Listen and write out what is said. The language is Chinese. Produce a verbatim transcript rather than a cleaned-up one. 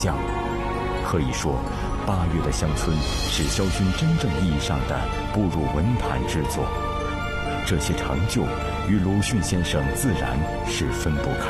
将。可以说，八月的乡村是萧军真正意义上的步入文坛之作。这些成就与鲁迅先生自然是分不开